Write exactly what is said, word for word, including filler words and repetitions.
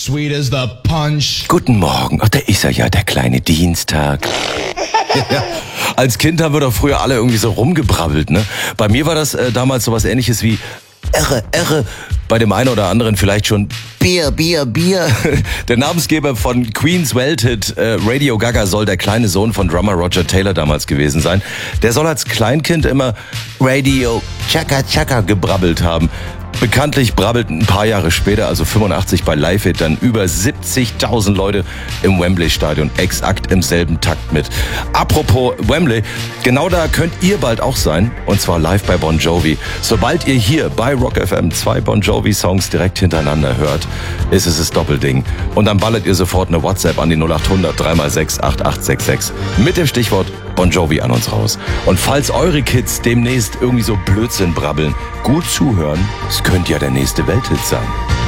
sweet as the punch. Guten Morgen. Ach, da ist er ja, der kleine Dienstag. Ja, als Kind haben wir doch früher alle irgendwie so rumgebrabbelt, ne? Bei mir war das äh, damals sowas Ähnliches wie Irre, Irre. Bei dem einen oder anderen vielleicht schon Bier, Bier, Bier. Der Namensgeber von Queens Welthit äh, Radio Gaga soll der kleine Sohn von Drummer Roger Taylor damals gewesen sein. Der soll als Kleinkind immer Radio Chaka Chaka gebrabbelt haben. Bekanntlich brabbelten ein paar Jahre später, also fünfundachtzig bei Live It, dann über siebzigtausend Leute im Wembley-Stadion exakt im selben Takt mit. Apropos Wembley, genau da könnt ihr bald auch sein, und zwar live bei Bon Jovi. Sobald ihr hier bei Rock F M zwei Bon Jovi-Songs direkt hintereinander hört, ist es das Doppelding. Und dann ballert ihr sofort eine WhatsApp an die null acht hundert drei mal sechs acht acht sechs sechs mit dem Stichwort Bon Jovi an uns raus. Und falls eure Kids demnächst irgendwie so Blödsinn brabbeln, gut zuhören, es könnte ja der nächste Welthit sein.